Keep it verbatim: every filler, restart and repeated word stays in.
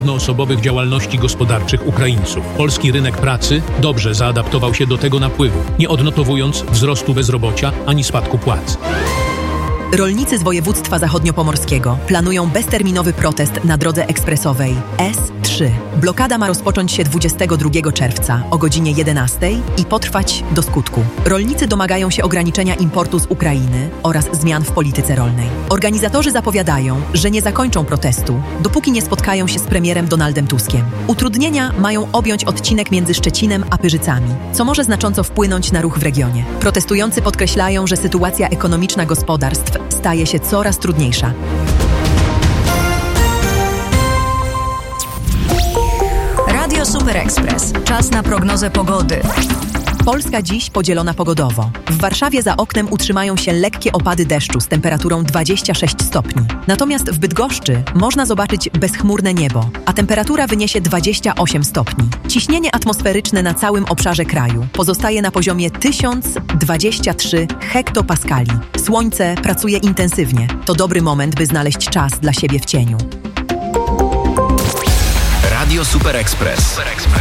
jednoosobowych działalności gospodarczych Ukraińców. Polski rynek pracy dobrze zaadaptował się do tego napływu, nie odnotowując wzrostu bezrobocia ani spadku płac. Rolnicy z województwa zachodniopomorskiego planują bezterminowy protest na drodze ekspresowej S trzy. Blokada ma rozpocząć się dwudziestego drugiego czerwca o godzinie jedenastej i potrwać do skutku. Rolnicy domagają się ograniczenia importu z Ukrainy oraz zmian w polityce rolnej. Organizatorzy zapowiadają, że nie zakończą protestu, dopóki nie spotkają się z premierem Donaldem Tuskiem. Utrudnienia mają objąć odcinek między Szczecinem a Pyrzycami, co może znacząco wpłynąć na ruch w regionie. Protestujący podkreślają, że sytuacja ekonomiczna gospodarstw staje się coraz trudniejsza. Radio Super Express. Czas na prognozę pogody. Polska dziś podzielona pogodowo. W Warszawie za oknem utrzymają się lekkie opady deszczu z temperaturą dwadzieścia sześć stopni. Natomiast w Bydgoszczy można zobaczyć bezchmurne niebo, a temperatura wyniesie dwadzieścia osiem stopni. Ciśnienie atmosferyczne na całym obszarze kraju pozostaje na poziomie tysiąc dwadzieścia trzy hektopaskali. Słońce pracuje intensywnie. To dobry moment, by znaleźć czas dla siebie w cieniu. Radio Super Express.